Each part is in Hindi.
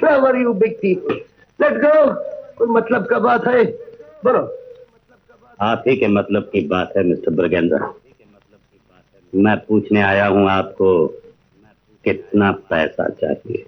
Clever you big thing. Let go. कोई मतलब का बात है? बोलो। आप ही के मतलब की बात है मिस्टर ब्रगेंद्र। मैं पूछने आया हूं आपको कितना पैसा चाहिए।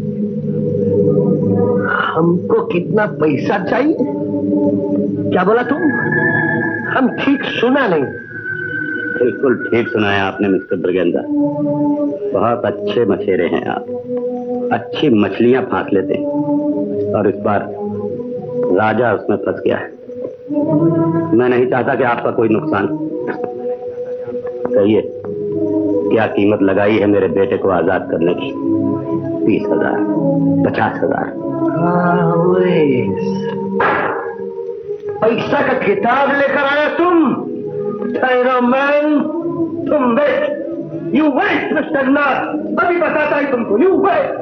हमको कितना पैसा चाहिए? क्या बोला तुम? हम ठीक सुना नहीं। बिल्कुल ठीक सुनाया आपने मिस्टर ब्रगेंद्र। बहुत अच्छे मछेरे हैं आप, अच्छी मछलियां फांस लेते हैं और इस बार राजा उसमें फंस गया है। मैं नहीं चाहता कि आपका कोई नुकसान। कहिए क्या कीमत लगाई है मेरे बेटे को आजाद करने की? 30,000, 50,000? पैसा का किताब लेकर आया तुम? मैन, तुम वेट। यू वेट मिस्टर नाथ, अभी बताता है तुमको। You wait.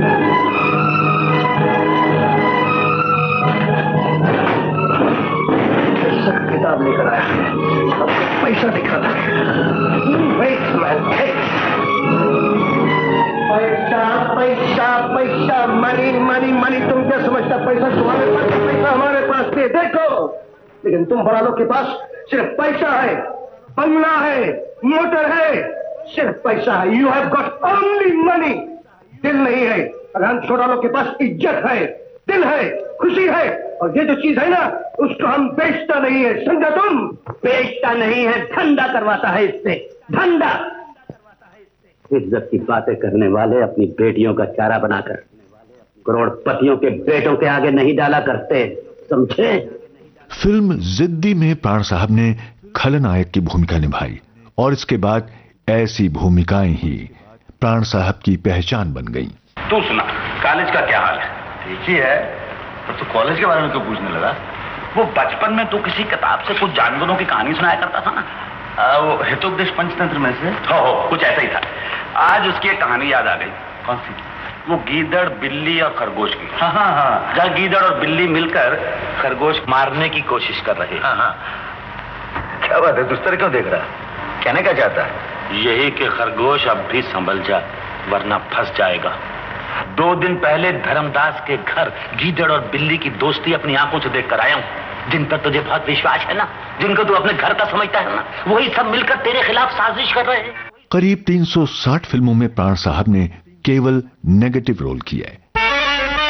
पैसा का किताब लेकर आया, पैसा दिखाना है। वेट मैन, पैसा पैसा पैसा, मनी मनी मनी। तुम क्या समझता पैसा तुम्हारे पास, पैसा हमारे पास है। देखो, लेकिन तुम बड़ा लोग के पास सिर्फ पैसा है, बंगला है, मोटर है, सिर्फ पैसा है। You have got only money. दिल नहीं है। अगर हम छोटा लोग के पास इज्जत है, दिल है, खुशी है, और ये जो चीज है ना, उसको हम बेचता नहीं है। समझा तुम? बेचता नहीं है, धंधा करवाता है इससे। धंधा। इज्जत की बातें करने वाले अपनी बेटियों का चारा बनाकर करोड़पतियों के बेटों के आगे नहीं डाला करते, समझे? फिल्म जिद्दी में प्राण साहब ने खलनायक की भूमिका निभाई और इसके बाद ऐसी भूमिकाएं ही प्राण साहब की पहचान बन गईं। तू सुना, कॉलेज का क्या हाल है? ठीक ही है, पर तू कॉलेज के बारे में क्यों पूछने लगा? वो बचपन में तू किसी किताब से कुछ जानवरों की कहानी सुनाया करता था ना, वो हितोपदेश पंचतंत्र में से। हो कुछ ऐसा ही था। आज उसकी एक कहानी याद आ गई। कौन सी? वो गीदड़, बिल्ली और खरगोश की। हाँ, जहाँ गीदड़ और बिल्ली मिलकर खरगोश मारने की कोशिश कर रहे। हाँ। क्या बात है, दूसरे क्यों देख रहा है? कहने क्या चाहता है? यही कि खरगोश अब भी संभल जा, वरना फंस जाएगा। 2 दिन पहले धर्मदास के घर गीदड़ और बिल्ली की दोस्ती अपनी आंखों से देख कर आया हूं। जिन पर तुझे बहुत विश्वास है ना, जिनको तू अपने घर का समझता है ना, वही सब मिलकर तेरे खिलाफ साजिश कर रहे हैं। करीब 360 फिल्मों में प्राण साहब ने केवल नेगेटिव रोल किया है।